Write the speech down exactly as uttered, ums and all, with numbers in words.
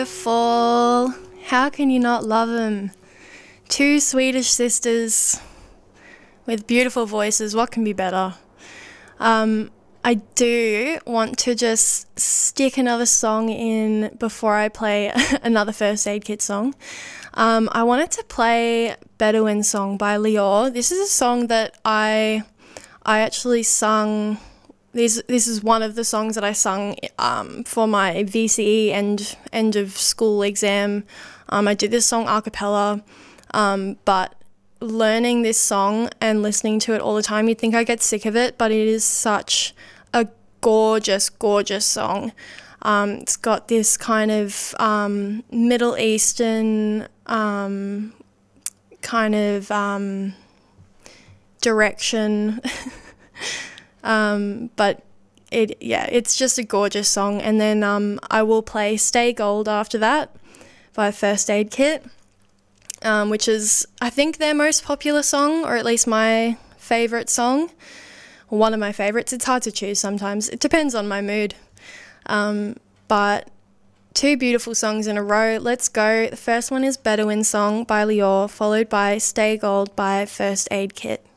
Fall, how can you not love them? Two Swedish sisters with beautiful voices, what can be better? Um, I do want to just stick another song in before I play another First Aid Kit song. Um, I wanted to play Bedouin Song by Lior. This is a song that I I actually sung. This this is one of the songs that I sung um, for my V C E end end of school exam. Um, I did this song a cappella, um, but learning this song and listening to it all the time, you'd think I get sick of it, but it is such a gorgeous, gorgeous song. Um, it's got this kind of um, Middle Eastern um, kind of um, direction. Um, but it, yeah, it's just a gorgeous song. And then um, I will play Stay Gold after that by First Aid Kit, um, which is, I think, their most popular song, or at least my favourite song. One of my favourites. It's hard to choose sometimes. It depends on my mood. Um, but two beautiful songs in a row. Let's go. The first one is Bedouin Song by Lior, followed by Stay Gold by First Aid Kit.